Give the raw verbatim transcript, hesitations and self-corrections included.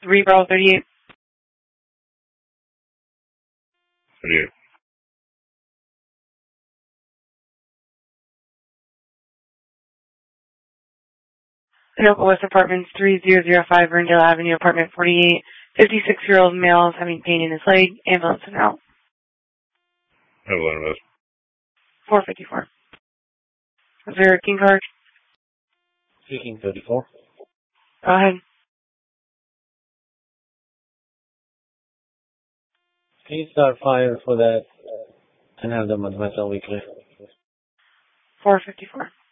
three Bravo thirty-eight. thirty-eight. Sunoco West Apartments, three thousand five, Ferndale Avenue, apartment forty-eight. fifty-six-year-old male is having pain in his leg. Ambulance and out. Ambulance. four fifty-four. Is there a king card? Speaking thirty-four. Go ahead. Can you start fire for that and have them advance all weekly? four fifty-four.